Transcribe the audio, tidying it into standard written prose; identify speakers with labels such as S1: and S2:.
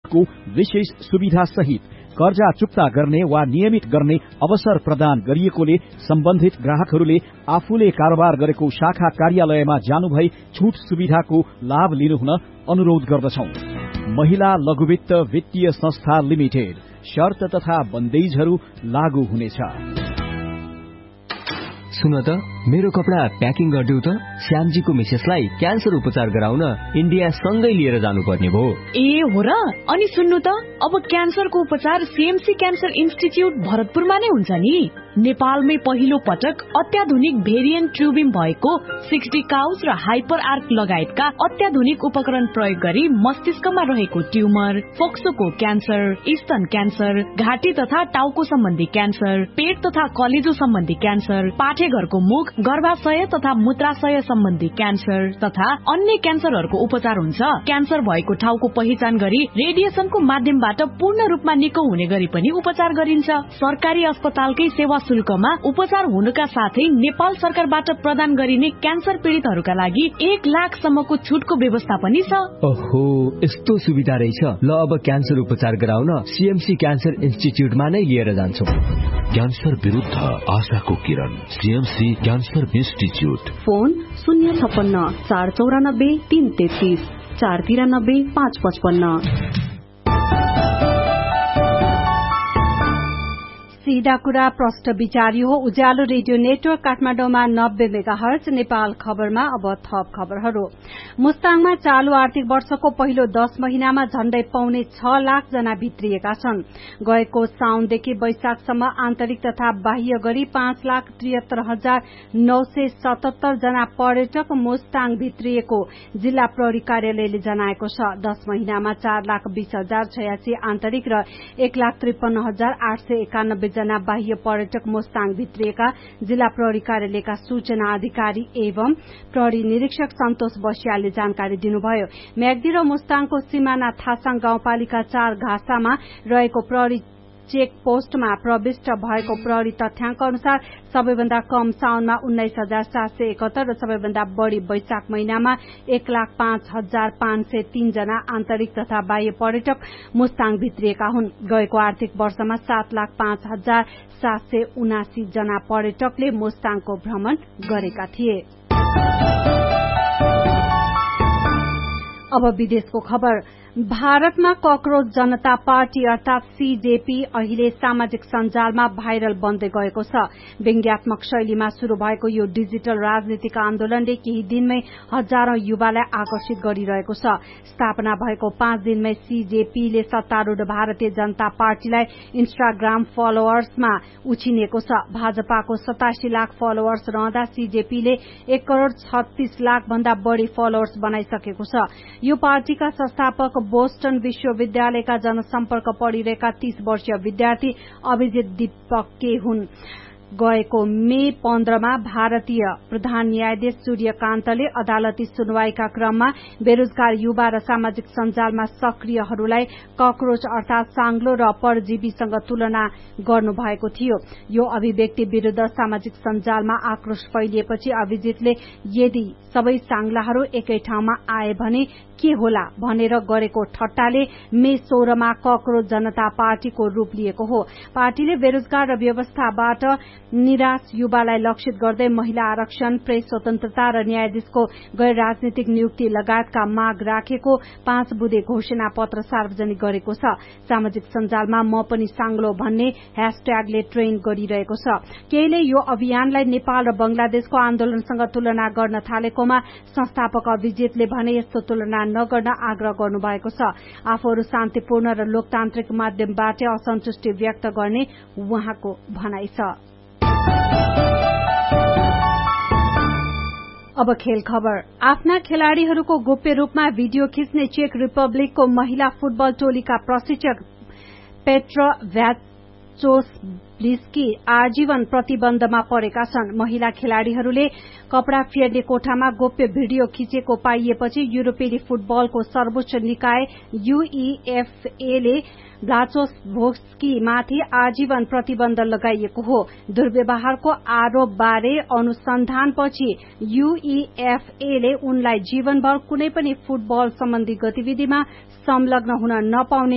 S1: को विशेष सुविधा सहित कर्जा चुक्ता गर्ने वा नियमित गर्ने अवसर प्रदान गरिएकोले सम्बन्धित ग्राहकहरूले आफूले कारोबार गरेको शाखा कार्यालयमा जानुभई छुट सुविधाको लाभ लिनुहुन अनुरोध गर्दछौं। महिला लघुवित्त वित्तीय संस्था लिमिटेड शर्त तथा बन्देजहरू लागू हुनेछ।
S2: सुन त मेरो कपडा प्याकिङ गरिदेऊ त। श्यामजीको मिसेसलाई क्यान्सर उपचार गराउन इन्डिया सँगै लिएर जानुपर्ने भयो।
S3: ए हो र? अनि सुन्नु त, अब क्यान्सरको उपचार सीएमसी क्यान्सर इन्स्टिच्युट भरतपुरमा नै हुन्छ नि। नेपालमै पहिलो पटक अत्याधुनिक भेरिएन्ट ट्युबिङ भएको 60 काउच र हाइपर आर्क लगायतका अत्याधुनिक उपकरण प्रयोग गरी मस्तिष्कमा रहेको ट्युमर, फोक्सोको क्यान्सर, स्तन क्यान्सर, घाँटी तथा टाउको सम्बन्धी क्यान्सर, पेट तथा कलेजो सम्बन्धी क्यान्सर, पाठेघरको मुख, गर्भाशय तथा मूत्राशय सम्बन्धी क्यान्सर तथा अन्य क्यान्सरहरूको उपचार हुन्छ। क्यान्सर भएको ठाउँको पहिचान गरी रेडिएसनको माध्यमबाट पूर्ण रूपमा निको हुने गरी पनि उपचार गरिन्छ। सरकारी अस्पतालकै सेवा शुल्कमा उपचार हुनुका साथै नेपाल सरकारबाट प्रदान गरिने क्यान्सर पीड़ितहरूका लागि 1 लाखसम्मको छुटको व्यवस्था पनि छ।
S2: ओहो, यस्तो सुविधा रहेछ। ल अब क्यान्सर उपचार गराउन सीएमसी क्यान्सर इन्स्टिच्युटमा नै लिएर जान्छौं।
S4: क्यान्सर विरुद्ध आशाको किरण, सीएमसी क्यान्सर इन्स्टिच्युट।
S5: फोन 056 494 333 493 555।
S6: सीधा कुरा प्रश्न विचारियो हो। उज्यालो रेडियो नेटवर्क काठमाडौँमा 90 मेगाहर्ज। नेपाल खबरमा अब थप खबरहरू। मुस्ताङमा चालू आर्थिक वर्षको पहिलो 10 महिनामा झण्डै 6.25 लाख जना भित्रिएका छन्। गएको साउनदेखि वैशाखसम्म आन्तरिक तथा बाह्य गरी 5,73,977 जना पर्यटक मुस्ताङ भित्रिएको जिल्ला प्रहरी कार्यालयले जनाएको छ। 10 महिनामा 4,20,086 आन्तरिक र 1,53,891 जना बाह्य पर्यटक मुस्ताङ भित्रिएका जिल्ला प्रहरी कार्यालयका सूचना अधिकारी एवं प्रहरी निरीक्षक सन्तोष बस्यालले जानकारी दिनुभयो। म्याग्दी र मुस्ताङको सिमाना थासाङ गाउँपालिका 4 घाँसामा रहेको प्रहरी चेक पोस्टमा प्रविष्ट भएको प्रहरी तथ्याङ्क अनुसार सबैभन्दा कम साउनमा 19,771 र सबैभन्दा बढ़ी वैशाख महिनामा 1,05,503 जना आन्तरिक तथा बाह्य पर्यटक मुस्ताङ भित्रिएका हुन्। गएको आर्थिक वर्षमा 7,05,779 जना पर्यटकले मुस्ताङको भ्रमण गरेका थिए। अब विदेशको खबर। भारतमा कक्रोच जनता पार्टी अर्थात सीजेपी अहिले सामाजिक सञ्जालमा भाइरल बन्दै गएको छ। व्यङ्ग्यात्मक शैलीमा शुरू भएको यो डिजिटल राजनीतिक आन्दोलनले केही दिनमै हजारौं युवालाई आकर्षित गरिरहेको छ। स्थापना भएको 5 दिनमै सीजेपीले सत्तारूढ़ भारतीय जनता पार्टीलाई इन्स्टाग्राम फलोअर्समा उछिनेको छ। भाजपाको 87 लाख फलोअर्स रहँदा सीजेपीले 1,36 लाख भन्दा बढ़ी फलोअर्स बनाइसकेको छ। यो पार्टीका संस्थापक बोस्टन विश्वविद्यालयका जनसम्पर्क पढिरहेका 30 वर्षीय विद्यार्थी अभिजित दीपके हुन्। गएको मे 15 मा भारतीय प्रधान न्यायाधीश सूर्यकान्तले अदालती सुनवाईका क्रममा बेरोजगार युवा र सामाजिक सञ्जालमा सक्रियहरूलाई कक्रोच अर्थात साङ्लो र परजीवीसँग तुलना गर्नुभएको थियो। यो अभिव्यक्ति विरूद्ध सामाजिक सञ्जालमा आक्रोश फैलिएपछि अभिजितले यदि सबै साङ्लाहरू एकै ठाउँमा आए भने के होला भनेर गरेको ठट्टाले मे 16 मा कक्रोच जनता पार्टीको रूप लिएको हो। पार्टीले बेरोजगार र व्यवस्थाबाट निराश युवालाई लक्षित गर्दै महिला आरक्षण, प्रेस स्वतन्त्रता र न्यायाधीशको गैर राजनीतिक नियुक्ति लगायतका माग राखेको 5 बुँदे घोषणा पत्र सार्वजनिक गरेको छ। सामाजिक सञ्जालमा म पनि साङ्लो भन्ने ह्याशट्यागले ट्रेन्ड गरिरहेको छ। केहीले यो अभियानलाई नेपाल र बंगलादेशको आन्दोलनसँग तुलना गर्न थालेकोमा संस्थापक अभिजितले भने यस्तो तुलना नगर्न आग्रह गर्नुभएको छ। आफूहरू शान्तिपूर्ण र लोकतान्त्रिक माध्यमबाट असन्तुष्टि व्यक्त गर्ने उहाँको भनाइ छ। अब खेल खबर। आफ्ना खेलाड़ीहरूको गोप्य रूपमा भिडियो खिच्ने चेक रिपब्लिकको महिला फुटबल टोलीका प्रशिक्षक पेट्र भ्याचोस्ब्लिस्की आजीवन प्रतिबन्धमा परेका छन्। महिला खेलाड़ीहरूले कपड़ा फेर्ने कोठामा गोप्य भिडियो खिचेको पाइएपछि युरोपेली फुटबलको सर्वोच्च निकाय यूईएफए भ्लाचोस्ब्लिस्की माथि आजीवन प्रतिबन्ध लगाइएको हो। दुर्व्यवहारको आरोपबारे अनुसन्धानपछि यूईएफए उनलाई जीवनभर कुनै पनि फुटबल सम्बन्धी गतिविधिमा संलग्न हुन नपाउने